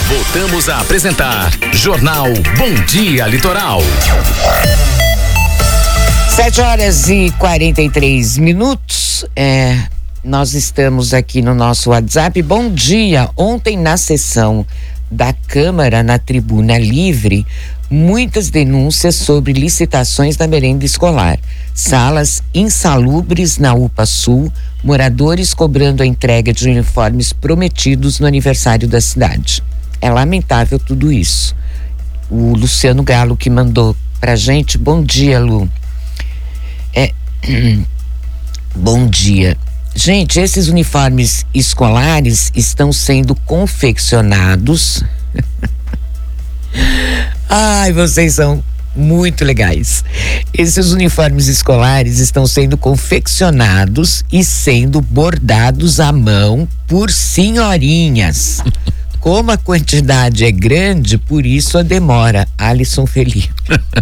Voltamos a apresentar Jornal Bom Dia Litoral. 7h43. Nós estamos aqui no nosso WhatsApp. Bom dia. Ontem na sessão da Câmara, na Tribuna Livre, muitas denúncias sobre licitações da merenda escolar, salas insalubres na UPA Sul, moradores cobrando a entrega de uniformes prometidos no aniversário da cidade. É lamentável tudo isso. O Luciano Galo que mandou pra gente. Bom dia, Lu. Bom dia. Gente, esses uniformes escolares estão sendo confeccionados. Ai, vocês são muito legais. Esses uniformes escolares estão sendo confeccionados e sendo bordados à mão por senhorinhas. Como a quantidade é grande, por isso a demora. Alisson Felipe.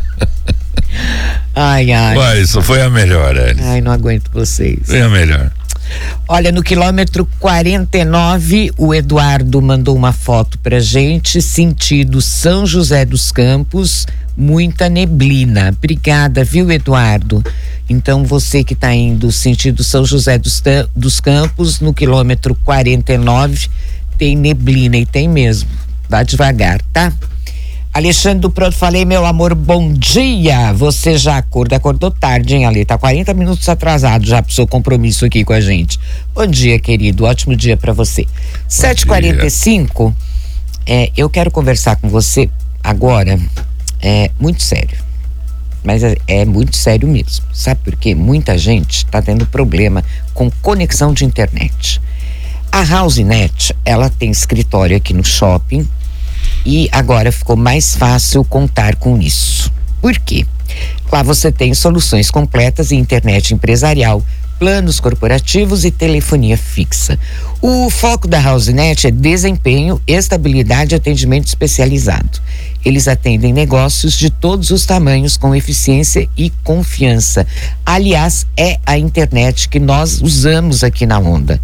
Ai. Ué, isso foi a melhor, Alice. Ai, não aguento vocês. Foi a melhor. Olha, no quilômetro 49, o Eduardo mandou uma foto pra gente, sentido São José dos Campos, muita neblina. Obrigada, viu, Eduardo? Então, você que tá indo sentido São José dos Campos, no quilômetro 49, tem neblina, e tem mesmo. Vá devagar, tá? Alexandre do Pronto, falei, meu amor, bom dia. Você já acordou tarde, hein, Ale? Tá 40 minutos atrasado já pro seu compromisso aqui com a gente. Bom dia, querido, ótimo dia pra você. 7h45, eu quero conversar com você agora, muito sério. Mas é muito sério mesmo. Sabe por quê? Muita gente tá tendo problema com conexão de internet. A HouseNet, ela tem escritório aqui no shopping, e agora ficou mais fácil contar com isso. Por quê? Lá você tem soluções completas em internet empresarial, planos corporativos e telefonia fixa. O foco da HouseNet é desempenho, estabilidade e atendimento especializado. Eles atendem negócios de todos os tamanhos com eficiência e confiança. Aliás, é a internet que nós usamos aqui na Onda.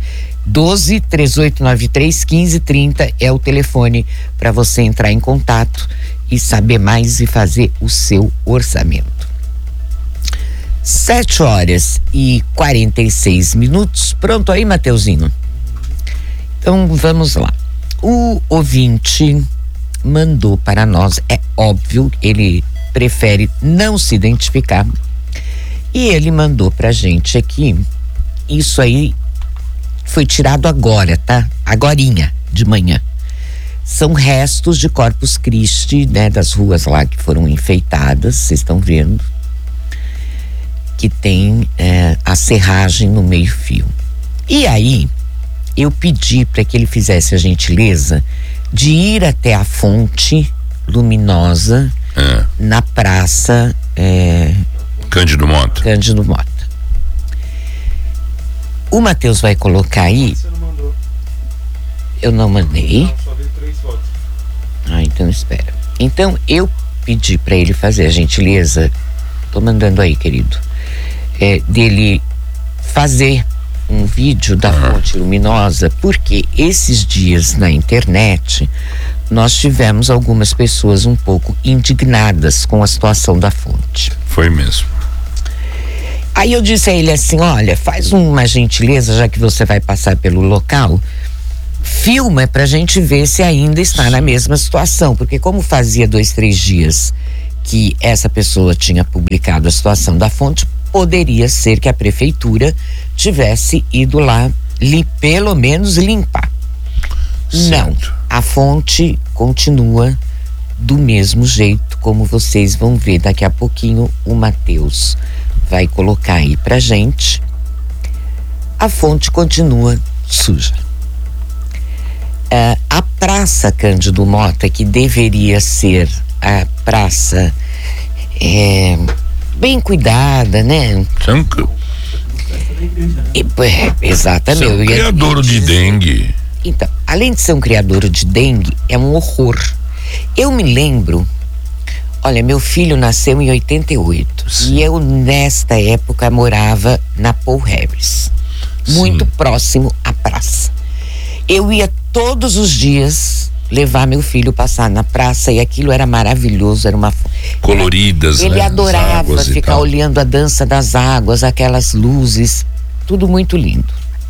12-3893-1530 é o telefone para você entrar em contato e saber mais e fazer o seu orçamento. 7h46. Pronto aí, Mateuzinho? Então vamos lá. O ouvinte mandou para nós, é óbvio, ele prefere não se identificar, e ele mandou pra gente aqui, isso aí foi tirado agora, tá? Agorinha de manhã. São restos de Corpus Christi, né? Das ruas lá que foram enfeitadas, vocês estão vendo, que tem a serragem no meio-fio. E aí, eu pedi para que ele fizesse a gentileza de ir até a fonte luminosa na praça Cândido Mota. O Matheus vai colocar aí. Você não mandou? Eu não mandei. Não, só vi 3 fotos. Então espera. Então eu pedi para ele fazer a gentileza, tô mandando aí, querido, dele fazer um vídeo da fonte luminosa, porque esses dias na internet nós tivemos algumas pessoas um pouco indignadas com a situação da fonte. Foi mesmo. Aí eu disse a ele assim, olha, faz uma gentileza, já que você vai passar pelo local, filma pra gente ver se ainda está na mesma situação, porque como fazia 2-3 dias que essa pessoa tinha publicado a situação da fonte, poderia ser que a prefeitura tivesse ido lá pelo menos limpar. Certo. Não, a fonte continua do mesmo jeito, como vocês vão ver daqui a pouquinho. O Matheus vai colocar aí pra gente. A fonte continua suja. A Praça Cândido Mota, que deveria ser a praça bem cuidada, né? Exatamente. Você é um criador de dengue. Então, além de ser um criador de dengue, é um horror. Eu me lembro, olha, meu filho nasceu em 88. Sim. E eu nesta época morava na Paul Harris, muito próximo à praça. Eu ia todos os dias levar meu filho passar na praça, e aquilo era maravilhoso, era uma coloridas, ele né? adorava ficar olhando a dança das águas, aquelas luzes, tudo muito lindo.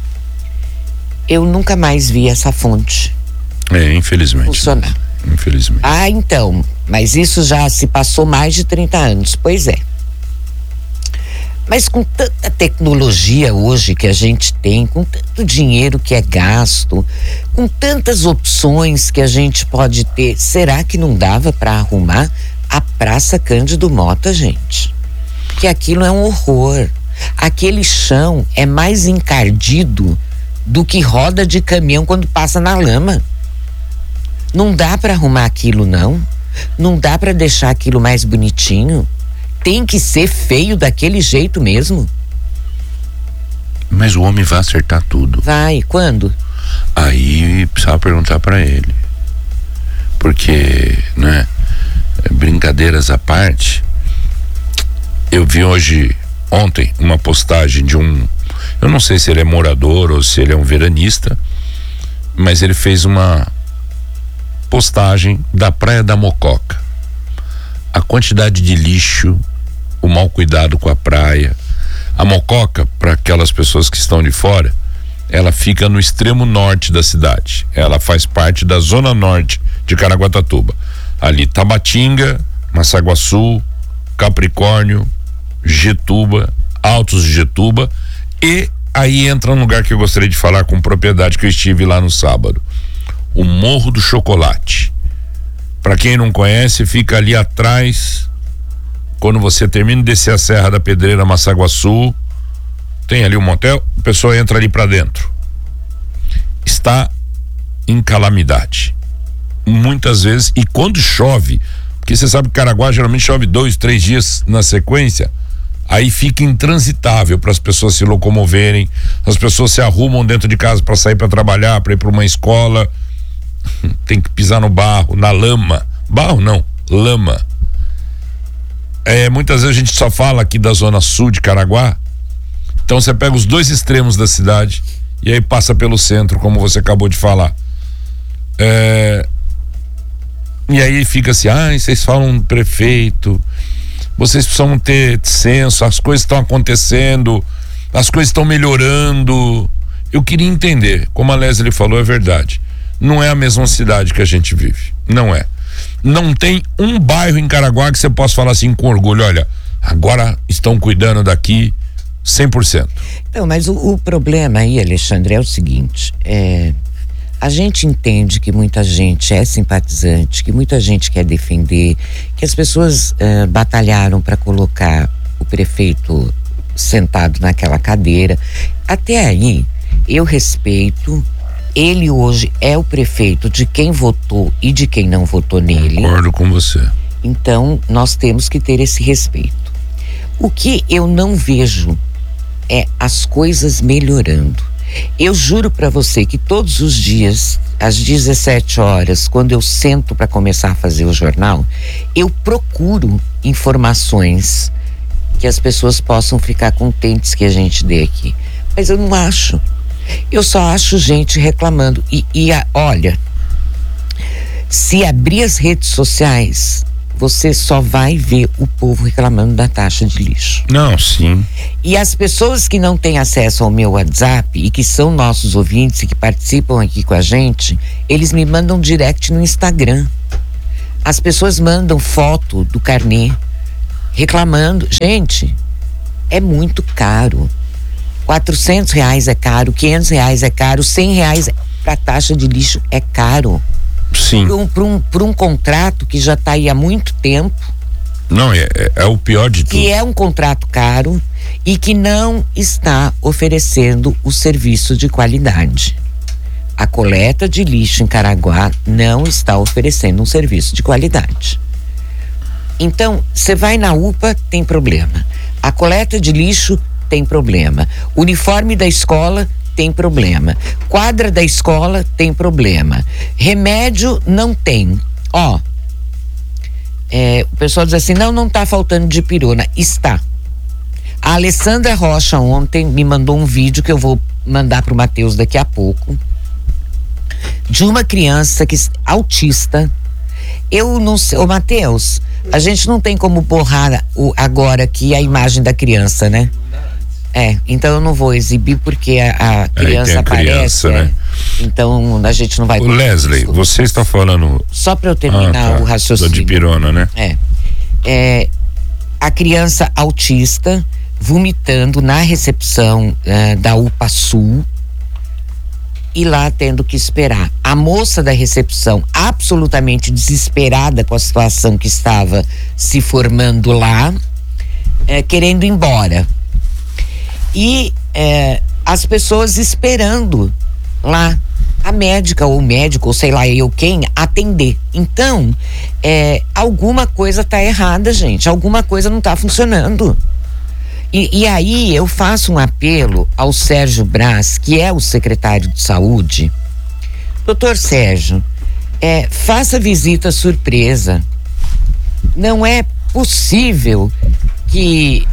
Eu nunca mais vi essa fonte infelizmente funcionar. Infelizmente. Então, mas isso já se passou mais de 30 anos, pois é. Mas com tanta tecnologia hoje que a gente tem, com tanto dinheiro que é gasto, com tantas opções que a gente pode ter, será que não dava para arrumar a Praça Cândido Mota, gente? Que aquilo é um horror. Aquele chão é mais encardido do que roda de caminhão quando passa na lama. Não dá para arrumar aquilo, não. Não dá para deixar aquilo mais bonitinho. Tem que ser feio daquele jeito mesmo. Mas o homem vai acertar tudo. Vai, quando? Aí precisava perguntar para ele. Porque, né, brincadeiras à parte, eu vi ontem, uma postagem de eu não sei se ele é morador ou se ele é um veranista, mas ele fez uma postagem da Praia da Mococa. A quantidade de lixo, o mau cuidado com a praia. A Mococa, para aquelas pessoas que estão de fora, ela fica no extremo norte da cidade. Ela faz parte da zona norte de Caraguatatuba. Ali Tabatinga, Massaguaçu, Capricórnio, Getuba, Altos de Getuba, e aí entra um lugar que eu gostaria de falar com propriedade, que eu estive lá no sábado. O Morro do Chocolate. Para quem não conhece, fica ali atrás, quando você termina de descer a Serra da Pedreira, Massaguaçu, tem ali um motel, a pessoa entra ali para dentro. Está em calamidade. Muitas vezes, e quando chove, porque você sabe que Caraguá geralmente chove 2, 3 dias na sequência, aí fica intransitável para as pessoas se locomoverem, as pessoas se arrumam dentro de casa para sair para trabalhar, para ir para uma escola, tem que pisar no barro, na lama. Barro não, lama. Muitas vezes a gente só fala aqui da zona sul de Caraguá, então você pega os dois extremos da cidade e aí passa pelo centro, como você acabou de falar. E aí fica assim, vocês falam prefeito, vocês precisam ter senso, as coisas estão acontecendo, as coisas estão melhorando. Eu queria entender, como a Leslie falou, é verdade. Não é a mesma cidade que a gente vive. Não é. Não tem um bairro em Caraguá que você possa falar assim com orgulho, olha, agora estão cuidando daqui 100%. Não, mas o problema aí, Alexandre, é o seguinte, a gente entende que muita gente é simpatizante, que muita gente quer defender, que as pessoas batalharam para colocar o prefeito sentado naquela cadeira. Até aí, eu respeito. Ele hoje é o prefeito de quem votou e de quem não votou nele. Concordo com você. Então, nós temos que ter esse respeito. O que eu não vejo é as coisas melhorando. Eu juro para você que todos os dias, às 17 horas, quando eu sento para começar a fazer o jornal, eu procuro informações que as pessoas possam ficar contentes que a gente dê aqui. Mas eu não acho. Eu só acho gente reclamando. Olha, se abrir as redes sociais, você só vai ver o povo reclamando da taxa de lixo. Não, sim. E as pessoas que não têm acesso ao meu WhatsApp e que são nossos ouvintes e que participam aqui com a gente, eles me mandam direct no Instagram. As pessoas mandam foto do carnê reclamando. Gente, é muito caro. R$400 é caro, R$500 é caro, R$100 para taxa de lixo é caro. Sim. Por um contrato que já está aí há muito tempo. Não, é o pior de tudo. Que é um contrato caro e que não está oferecendo o serviço de qualidade. A coleta de lixo em Caraguá não está oferecendo um serviço de qualidade. Então, você vai na UPA, tem problema. A coleta de lixo tem problema. Uniforme da escola tem problema. Quadra da escola tem problema. Remédio não tem. O pessoal diz assim, não tá faltando dipirona. Está. A Alessandra Rocha ontem me mandou um vídeo que eu vou mandar pro Matheus daqui a pouco. de uma criança autista. Eu não sei, ô Matheus, a gente não tem como borrar agora aqui a imagem da criança, né? Então eu não vou exibir porque a criança aparece, né? Então a gente não vai... O Leslie, você está falando... Só para eu terminar o raciocínio. Da dipirona, né? A criança autista vomitando na recepção da UPA Sul e lá tendo que esperar. A moça da recepção absolutamente desesperada com a situação que estava se formando lá, querendo ir embora. E as pessoas esperando lá a médica ou o médico, ou sei lá eu quem, atender. Então, alguma coisa tá errada, gente. Alguma coisa não tá funcionando. E aí eu faço um apelo ao Sérgio Braz, que é o secretário de saúde. Doutor Sérgio, faça visita surpresa. Não é possível que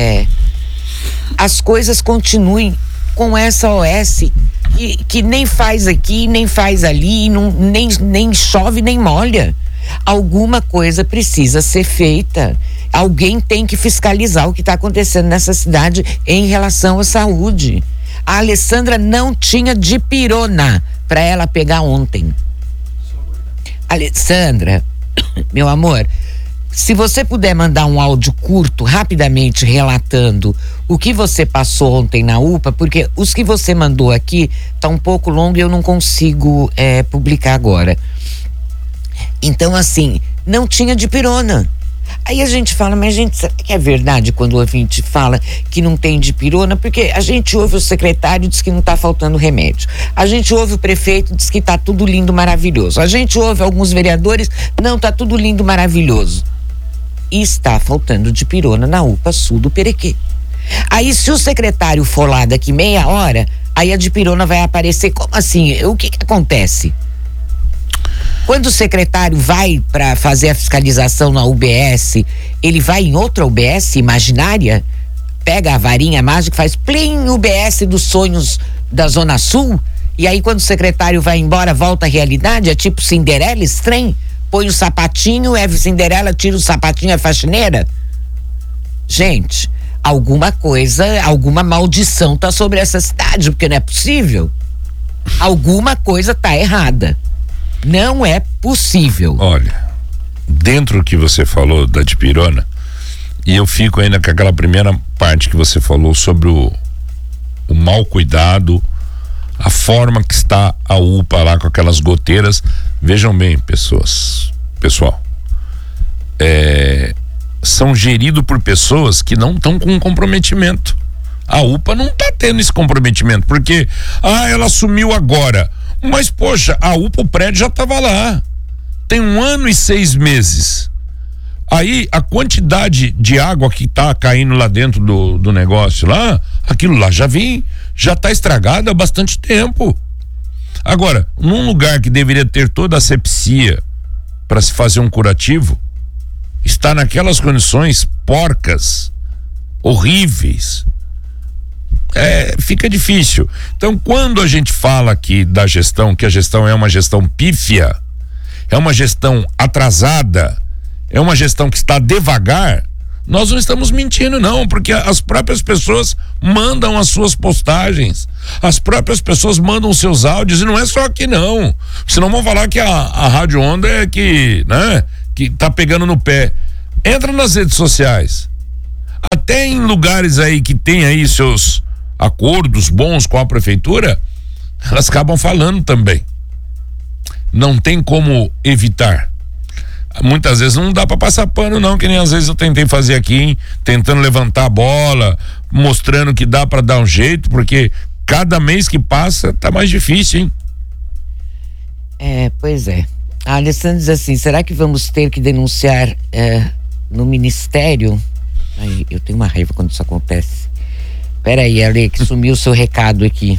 as coisas continuem com essa OS que nem faz aqui, nem faz ali, nem chove, nem molha. Alguma coisa precisa ser feita. Alguém tem que fiscalizar o que está acontecendo nessa cidade em relação à saúde. A Alessandra não tinha dipirona para ela pegar ontem. Alessandra, meu amor, se você puder mandar um áudio curto, rapidamente, relatando o que você passou ontem na UPA, porque os que você mandou aqui tá um pouco longo e eu não consigo publicar agora. Então, assim, não tinha dipirona. Aí a gente fala, mas gente, será que é verdade quando o ouvinte fala que não tem dipirona? Porque a gente ouve o secretário, diz que não tá faltando remédio. A gente ouve o prefeito, diz que tá tudo lindo, maravilhoso. A gente ouve alguns vereadores, não, tá tudo lindo, maravilhoso. E está faltando dipirona na UPA Sul do Perequê. Aí se o secretário for lá daqui meia hora, aí a dipirona vai aparecer. Como assim? O que acontece? Quando o secretário vai para fazer a fiscalização na UBS, ele vai em outra UBS imaginária, pega a varinha mágica, faz plim, UBS dos sonhos da Zona Sul, e aí quando o secretário vai embora, volta à realidade, é tipo Cinderela, estranho? Põe o sapatinho, Cinderela tira o sapatinho, é faxineira? Gente, alguma coisa, alguma maldição tá sobre essa cidade, porque não é possível. Alguma coisa tá errada. Não é possível. Olha, dentro do que você falou da dipirona, e eu fico ainda com aquela primeira parte que você falou sobre o mau cuidado, a forma que está a UPA lá com aquelas goteiras. Vejam bem, pessoal, são geridos por pessoas que não estão com comprometimento. A UPA não está tendo esse comprometimento, porque ela assumiu agora. Mas, poxa, a UPA, o prédio já estava lá. Tem 1 ano e 6 meses. Aí, a quantidade de água que tá caindo lá dentro do negócio lá, aquilo lá já tá estragado há bastante tempo. Agora, num lugar que deveria ter toda a asepsia para se fazer um curativo, está naquelas condições porcas, horríveis. Fica difícil. Então, quando a gente fala aqui da gestão, que a gestão é uma gestão pífia, é uma gestão atrasada, é uma gestão que está devagar, nós não estamos mentindo não, porque as próprias pessoas mandam as suas postagens, as próprias pessoas mandam os seus áudios, e não é só aqui não, senão vão falar que a Rádio Onda é que tá pegando no pé. Entra nas redes sociais, até em lugares aí que tem aí seus acordos bons com a prefeitura, elas acabam falando também. Não tem como evitar. Muitas vezes não dá para passar pano não, que nem às vezes eu tentei fazer aqui, hein? Tentando levantar a bola, mostrando que dá para dar um jeito, porque cada mês que passa tá mais difícil, hein? Pois é. A Alessandra diz assim, será que vamos ter que denunciar no Ministério? Eu tenho uma raiva quando isso acontece. Peraí, Ale, que sumiu o seu recado aqui.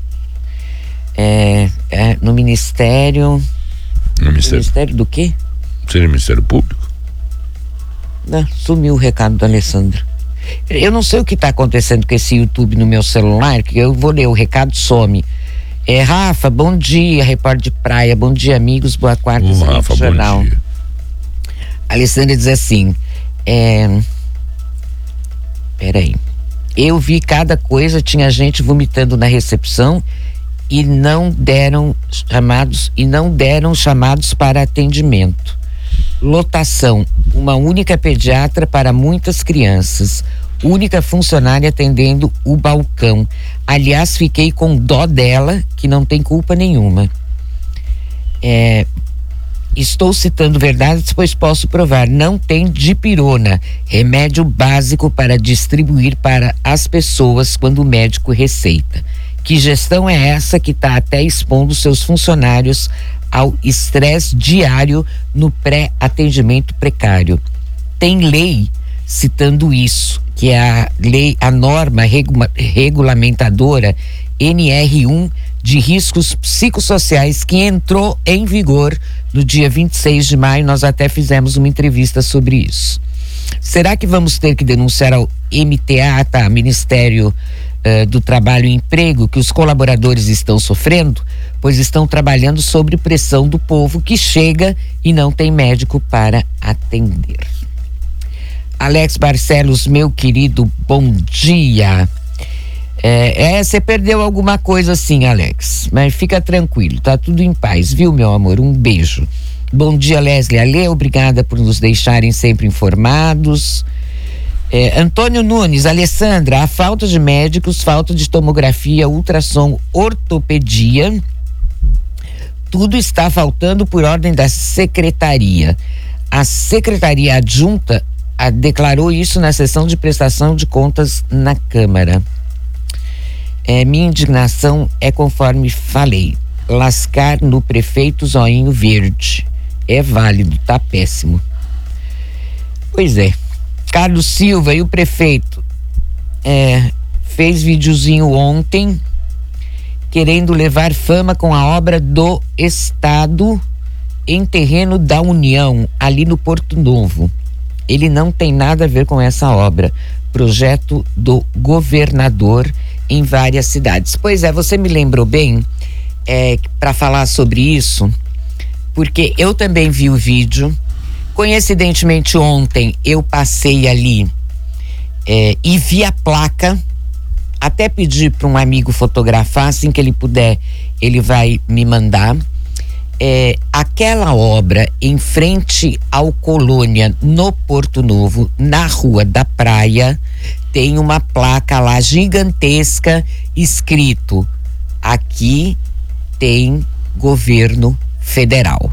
No Ministério. No Ministério do quê? Seria Ministério Público? Não, sumiu o recado da Alessandra. Eu não sei o que está acontecendo com esse YouTube no meu celular, que eu vou ler o recado, some. Rafa, bom dia, repórter de praia, bom dia, amigos, boa quarta, Rafa, jornal. bom dia. Alessandra diz assim, peraí, eu vi cada coisa, tinha gente vomitando na recepção e não deram chamados para atendimento. Lotação, uma única pediatra para muitas crianças, única funcionária atendendo o balcão. Aliás, fiquei com dó dela, que não tem culpa nenhuma. Estou citando verdades, pois posso provar. Não tem dipirona, remédio básico para distribuir para as pessoas quando o médico receita. Que gestão é essa que está até expondo seus funcionários ao estresse diário no pré-atendimento precário? Tem lei citando isso, que é a norma regulamentadora NR1 de riscos psicossociais, que entrou em vigor no dia 26 de maio. Nós até fizemos uma entrevista sobre isso. Será que vamos ter que denunciar ao MTA, Ministério do Trabalho e Emprego, que os colaboradores estão sofrendo, pois estão trabalhando sob pressão do povo que chega e não tem médico para atender? Alex Barcelos, meu querido, bom dia. Você perdeu alguma coisa sim, Alex, mas fica tranquilo, tá tudo em paz, viu, meu amor? Um beijo. Bom dia, Leslie Alê, obrigada por nos deixarem sempre informados. Antônio Nunes, Alessandra, a falta de médicos, falta de tomografia, ultrassom, ortopedia, tudo está faltando por ordem da secretaria. A secretaria adjunta declarou isso na sessão de prestação de contas na Câmara. Minha indignação é conforme falei, lascar no prefeito zoinho verde. É válido, tá péssimo. Pois é. Carlos Silva, e o prefeito fez videozinho ontem querendo levar fama com a obra do Estado em terreno da União, ali no Porto Novo. Ele não tem nada a ver com essa obra, projeto do governador em várias cidades. Pois é, você me lembrou bem para falar sobre isso, porque eu também vi o vídeo. Coincidentemente ontem eu passei ali e vi a placa, até pedi para um amigo fotografar, assim que ele puder ele vai me mandar. Aquela obra em frente ao Colônia, no Porto Novo, na Rua da Praia, tem uma placa lá gigantesca escrito: aqui tem governo federal.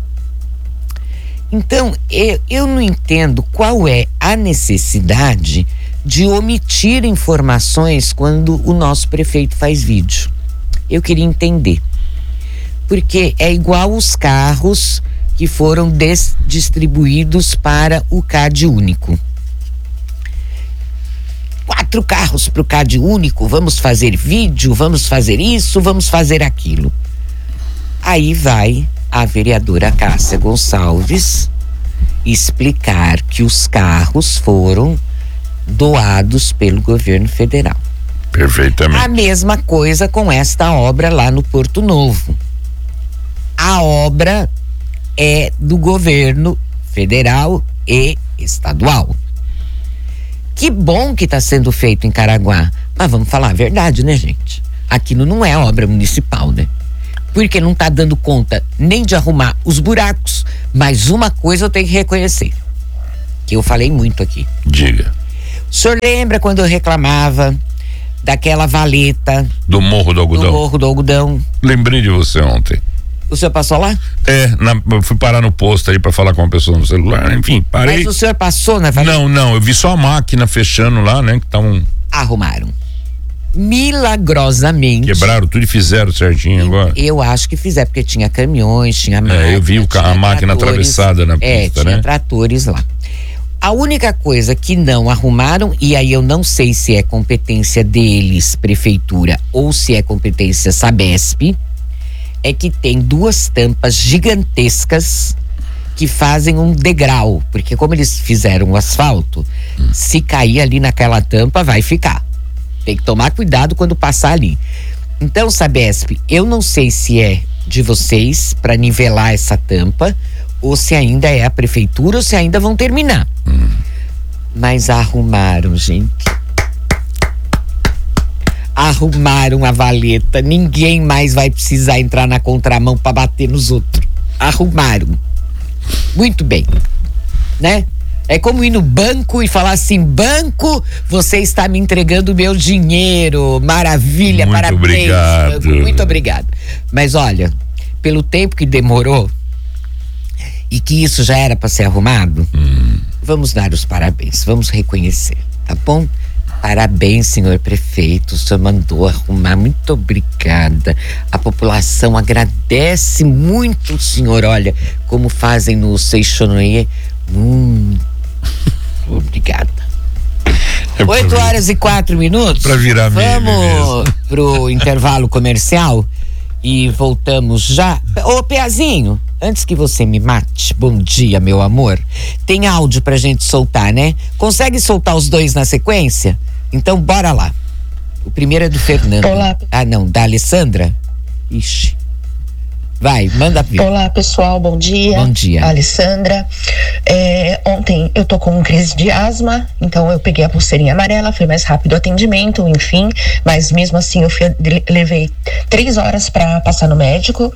Então, eu não entendo qual é a necessidade de omitir informações quando o nosso prefeito faz vídeo. Eu queria entender. Porque é igual os carros que foram distribuídos para o CAD único. 4 carros para o CAD único, vamos fazer vídeo, vamos fazer isso, vamos fazer aquilo. Aí vai a vereadora Cássia Gonçalves explicar que os carros foram doados pelo governo federal. Perfeitamente. A mesma coisa com esta obra lá no Porto Novo. A obra é do governo federal e estadual. Que bom que está sendo feito em Caraguá, mas vamos falar a verdade, né, gente? Aquilo não é obra municipal, né? Porque não está dando conta nem de arrumar os buracos, mas uma coisa eu tenho que reconhecer, que eu falei muito aqui. Diga. O senhor lembra quando eu reclamava daquela valeta do Morro do Algodão? Do Morro do Algodão. Lembrei de você ontem. O senhor passou lá? Eu fui parar no posto aí pra falar com uma pessoa no celular, enfim, parei. Mas o senhor passou na valeta? Não, eu vi só a máquina fechando lá, né, que estavam... Arrumaram. Milagrosamente. Quebraram tudo e fizeram certinho agora. Eu acho que fizeram, porque tinha caminhões, tinha máquina. Eu vi a máquina atravessada na pista, tinha né? tratores lá. A única coisa que não arrumaram, e aí eu não sei se é competência deles, prefeitura, ou se é competência Sabesp, é que tem 2 tampas gigantescas que fazem um degrau, porque como eles fizeram o asfalto, se cair ali naquela tampa vai ficar. Tem que tomar cuidado quando passar ali. Então, Sabesp, eu não sei se é de vocês para nivelar essa tampa ou se ainda é a prefeitura ou se ainda vão terminar. Mas arrumaram, gente. Arrumaram a valeta. Ninguém mais vai precisar entrar na contramão para bater nos outros. Arrumaram. Muito bem, né? É como ir no banco e falar assim: banco, você está me entregando o meu dinheiro. Maravilha, muito parabéns. Obrigado. Banco, muito obrigado. Mas olha, pelo tempo que demorou e que isso já era para ser arrumado, vamos dar os parabéns, vamos reconhecer, tá bom? Parabéns, senhor prefeito, o senhor mandou arrumar, muito obrigada. A população agradece muito o senhor, olha, como fazem no Seixonoye. Obrigada. 8h04. Pra virar Vamos pro intervalo comercial e voltamos já. Ô, Peazinho, antes que você me mate, bom dia, meu amor. Tem áudio pra gente soltar, né? Consegue soltar os dois na sequência? Então, bora lá. O primeiro é do Fernando. Olá. Ah, não, da Alessandra? Ixi. Vai, manda vir. Olá, pessoal, bom dia. Bom dia. Alessandra. Ontem eu tô com crise de asma, então eu peguei a pulseirinha amarela, foi mais rápido o atendimento, enfim, mas mesmo assim eu levei 3 horas para passar no médico,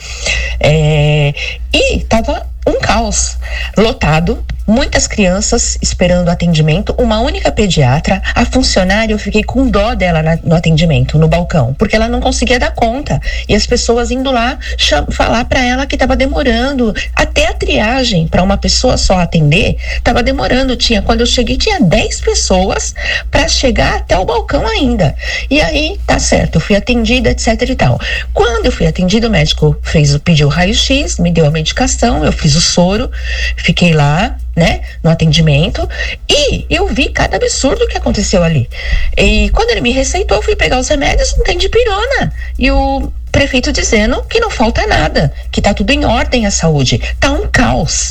e tava um caos, lotado, muitas crianças esperando atendimento, uma única pediatra. A funcionária, eu fiquei com dó dela no atendimento, no balcão, porque ela não conseguia dar conta, e as pessoas indo lá falar para ela que estava demorando, até a triagem para uma pessoa só atender estava demorando. Quando eu cheguei tinha 10 pessoas para chegar até o balcão ainda, e aí tá certo, eu fui atendida, etc e tal. Quando eu fui atendida, o médico pediu raio-x, me deu a medicação, eu fiz o soro, fiquei lá, né, no atendimento, e eu vi cada absurdo que aconteceu ali. E quando ele me receitou, eu fui pegar os remédios, não tem dipirona, e o prefeito dizendo que não falta nada, que tá tudo em ordem a saúde. Tá um caos.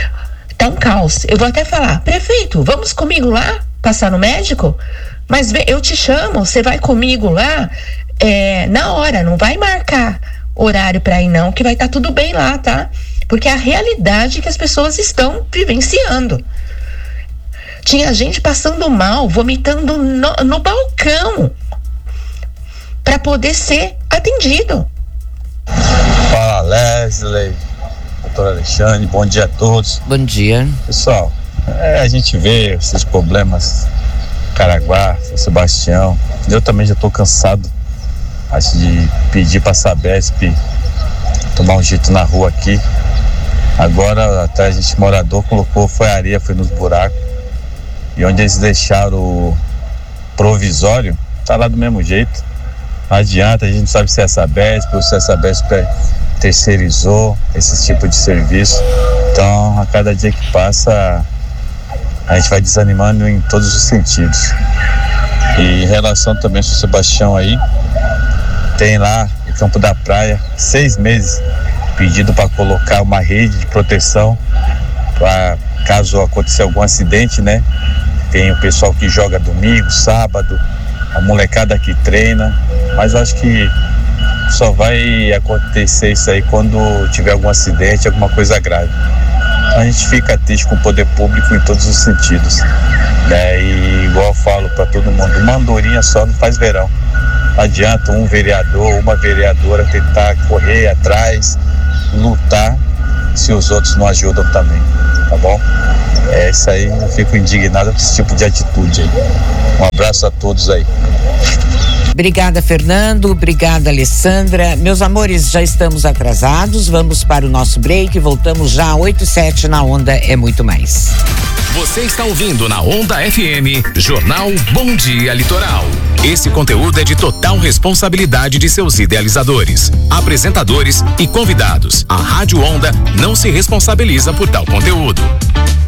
Eu vou até falar: prefeito, vamos comigo lá passar no médico? Mas eu te chamo, você vai comigo lá na hora, não vai marcar horário para ir não, que vai estar tudo bem lá, tá? Porque é a realidade que as pessoas estão vivenciando. Tinha gente passando mal, vomitando no balcão para poder ser atendido. Fala, Leslie, doutor Alexandre, bom dia a todos. Bom dia. Pessoal, a gente vê esses problemas, Caraguá, São Sebastião. Eu também já estou cansado, acho, de pedir para a Sabesp tomar um jeito na rua aqui. Agora até a gente morador foi areia, foi nos buracos, e onde eles deixaram o provisório tá lá do mesmo jeito. Não adianta, a gente não sabe se é a Sabesp ou se a Sabesp terceirizou esse tipo de serviço. Então a cada dia que passa a gente vai desanimando em todos os sentidos. E em relação também ao São Sebastião aí, tem lá o Campo da Praia 6 meses pedido para colocar uma rede de proteção para caso aconteça algum acidente, né? Tem o pessoal que joga domingo, sábado, a molecada que treina, mas acho que só vai acontecer isso aí quando tiver algum acidente, alguma coisa grave. A gente fica triste com o poder público em todos os sentidos, né? E igual eu falo para todo mundo, uma andorinha só não faz verão. Não adianta um vereador, uma vereadora tentar correr atrás, lutar, se os outros não ajudam também, tá bom? É isso aí, eu fico indignado com esse tipo de atitude aí. Um abraço a todos aí. Obrigada, Fernando. Obrigada, Alessandra. Meus amores, já estamos atrasados. Vamos para o nosso break. Voltamos já 8h07 na Onda é Muito Mais. Você está ouvindo na Onda FM, Jornal Bom Dia Litoral. Esse conteúdo é de total responsabilidade de seus idealizadores, apresentadores e convidados. A Rádio Onda não se responsabiliza por tal conteúdo.